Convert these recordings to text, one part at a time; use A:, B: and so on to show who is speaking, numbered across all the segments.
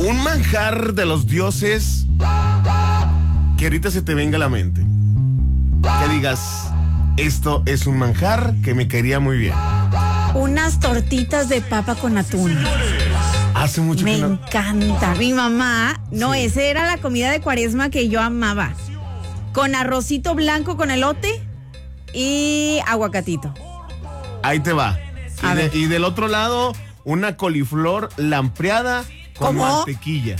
A: Un manjar de los dioses que ahorita se te venga a la mente. Que digas, esto es un manjar que me caería muy bien.
B: Unas tortitas de papa con atún.
A: Hace mucho
B: Me
A: que no.
B: encanta. Mi mamá, no,
A: Sí.
B: esa era la comida de Cuaresma que yo amaba. Con arrocito blanco con elote y aguacatito.
A: Ahí te va.
B: A ver.
A: Y del otro lado, una coliflor lampreada con
B: ¿Cómo?
A: mantequilla.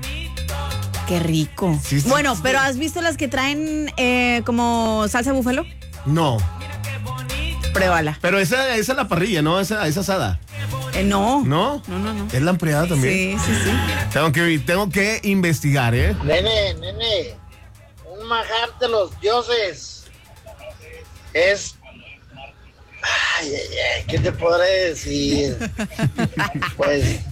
B: Qué rico.
A: Sí, sí,
B: Bueno,
A: sí.
B: pero ¿has visto las que traen como salsa búfalo?
A: No,
B: Pruébala.
A: pero esa es la parrilla, ¿no? Esa asada.
B: No.
A: ¿No?
B: No.
A: Es lampreada también.
B: Sí.
A: Tengo que investigar, ¿eh?
C: Nene, un manjar de los dioses es... Ay, ¿qué te podré decir? Pues,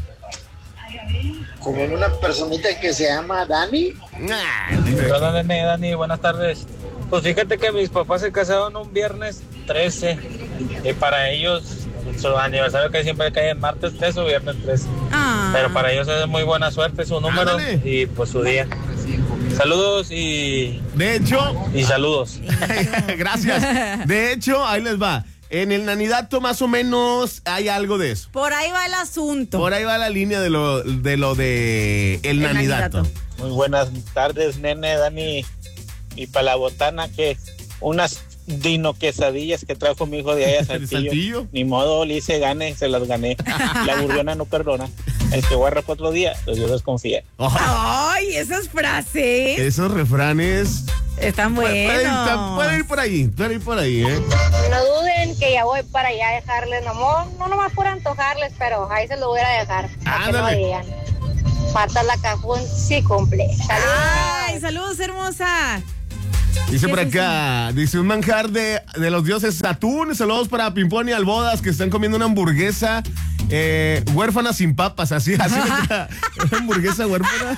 C: como en una personita que se llama Dani.
D: Hola, nene, Dani, buenas tardes. Pues fíjate que mis papás se casaron un viernes 13 y para ellos su aniversario que siempre cae en martes 13 o viernes 13.
B: Ah.
D: Pero para ellos es muy buena suerte su número.
A: Ándale.
D: Y pues su día. Saludos
A: De hecho,
D: y saludos.
A: gracias. De hecho, ahí les va. En el nanidato más o menos hay algo de eso.
B: Por ahí va el asunto.
A: Por ahí va la línea de lo de el nanidato.
B: nanidato.
D: Muy buenas tardes, nene, Dani. Y para la botana, que unas dino quesadillas que trajo mi hijo de allá a Saltillo.
A: ¿Saltillo?
D: Ni modo, le hice gane, se las gané. La burriona no perdona. El que guarda 4 días, pues yo desconfía.
B: Ay, esas frases
A: Esos refranes
B: están
A: pueden
B: buenos.
A: ir por ahí, ¿eh?
E: No duden que ya voy para allá a dejarles, no nomás por antojarles, pero ahí se lo voy a dejar. Para que no
A: Ándale.
E: digan. Patas la cajón sí cumple. Saludos.
B: Ay, saludos, hermosa.
A: Dice
B: ¿Qué
A: por
B: es
A: acá, dice un manjar de los dioses atún. Saludos para Pimpón y Albodas que están comiendo una hamburguesa huérfana sin papas, así una hamburguesa huérfana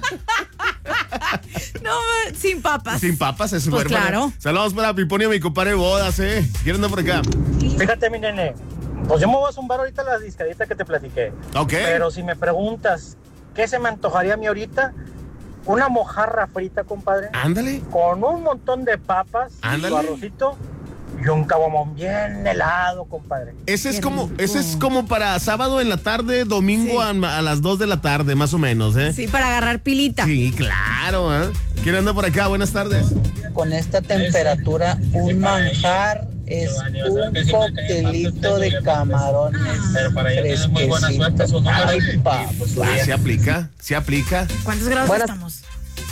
B: No, sin papas.
A: sin papas, es
B: Pues
A: huérfana.
B: claro.
A: Saludos para Pimpón y a mi compadre Bodas, ¿Quieren andar por acá?
D: Fíjate, mi nene, pues yo me voy a zumbar ahorita la discadita que te platiqué.
A: Ok.
D: Pero si me preguntas, ¿qué se me antojaría a mí ahorita? Una mojarra frita, compadre,
A: Ándale.
D: con un montón de papas,
A: Ándale.
D: su arrocito y un caguamón bien helado, compadre.
A: Ese es
B: Qué
A: como,
B: rico.
A: ese es como para sábado en la tarde, domingo
B: Sí.
A: a las 2 de la tarde, más o menos,
B: Sí, para agarrar pilita.
A: Sí, claro, ¿Quién anda por acá? Buenas tardes.
F: Con esta temperatura, un manjar es un coctelito de camarones
D: Pero para ellos es muy buena suerte su
F: fresquecitos.
D: número.
F: Ay, papá.
A: Se aplica.
B: ¿Cuántos grados
F: Buenas-
B: estamos?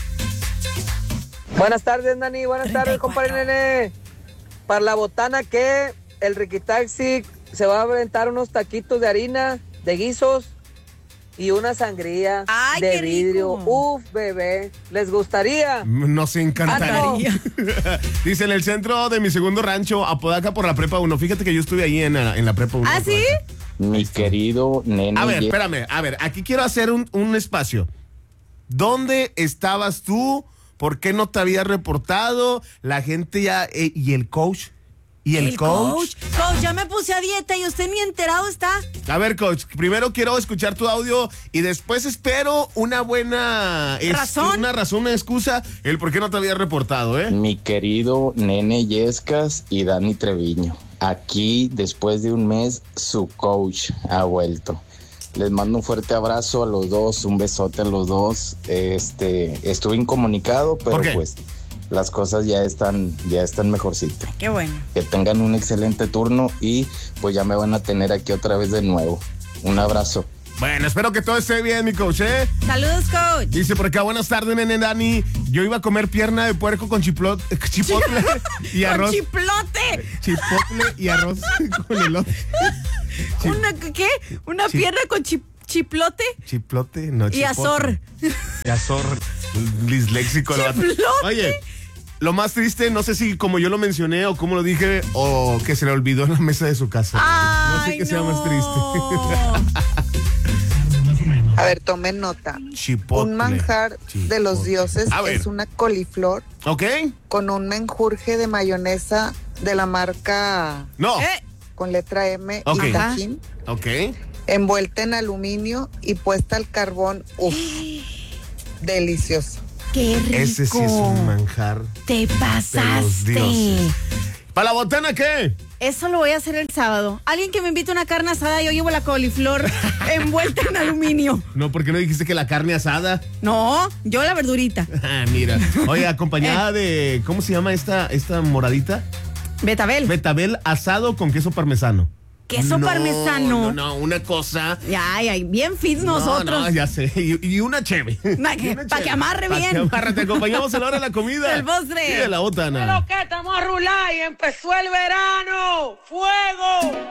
F: Buenas tardes, Dani. Buenas tardes,
B: 34.
F: compadre nene. Para la botana, que el Riquitaxi se va a aventar unos taquitos de harina, de guisos y una sangría
B: Ay,
F: de
B: qué
F: vidrio.
B: rico.
F: Uf, bebé. ¿Les gustaría?
A: Nos encantaría.
B: Mataría.
A: Dice, en el centro de mi segundo rancho, Apodaca por la Prepa 1. Fíjate que yo estuve ahí en la Prepa 1.
B: ¿Ah, sí?
G: Mi querido nene.
A: A ver, espérame. A ver, aquí quiero hacer un espacio. ¿Dónde estabas tú? ¿Por qué no te habías reportado? La gente ya... ¿Y el coach? ¿Y el coach?
B: Coach, ya me puse a dieta y usted ni enterado está.
A: A ver, coach, primero quiero escuchar tu audio y después espero una buena...
B: ¿Razón?
A: Una razón, una excusa, el por qué no te habías reportado, ¿eh?
G: Mi querido nene Yescas y Dani Treviño. Aquí, después de un mes, su coach ha vuelto. Les mando un fuerte abrazo a los dos, un besote a los dos. Estuve incomunicado, pero
A: ¿Por qué?
G: pues las cosas ya están mejorcito.
B: Qué bueno.
G: Que tengan un excelente turno y pues ya me van a tener aquí otra vez de nuevo. Un abrazo.
A: Bueno, espero que todo esté bien, mi coach, ¿eh?
B: Saludos, coach.
A: Dice por acá, buenas tardes, nene Dani. Yo iba a comer pierna de puerco con chipotle y
B: Con
A: arroz.
B: chiplote.
A: Chipotle y arroz con elote.
B: ¿Qué? ¿Una pierna con chiplote?
A: Chiplote, no,
B: Y
A: chipotle.
B: azor.
A: Y azor. Disléxico. el vato.
B: Chiplote.
A: Oye, lo más triste, no sé si como yo lo mencioné o como lo dije, o que se le olvidó en la mesa de su casa. No sé
B: Ay,
A: qué sea más triste.
H: A ver, tomen nota.
A: Chipotle.
H: Un manjar de los
A: Chipotle.
H: dioses
A: A ver.
H: es una coliflor
A: ¿Ok?
H: con un menjurje de mayonesa de la marca
A: No.
H: con letra M
A: Ok.
H: y tajín.
A: Ok.
H: envuelta en aluminio y puesta al carbón. Uf, delicioso.
B: ¡Qué rico!
A: Ese sí es un manjar.
B: Te
A: de los
B: pasaste.
A: dioses. ¿Para la botana qué?
B: Eso lo voy a hacer el sábado. Alguien que me invite a una carne asada, yo llevo la coliflor envuelta en aluminio.
A: No, ¿por qué no dijiste que la carne asada?
B: No, yo la verdurita.
A: Ah, mira. Oye, acompañada de, ¿cómo se llama esta moradita?
B: Betabel.
A: Betabel asado con queso parmesano.
B: Queso parmesano.
A: No, una cosa.
B: Ay, bien fit nosotros.
A: No, ya sé. Y una cheve.
B: Para que amarre bien.
A: Te acompañamos a la hora de la comida.
B: El postre.
A: Y de la botana.
F: Pero que estamos a rular y empezó el verano. ¡Fuego!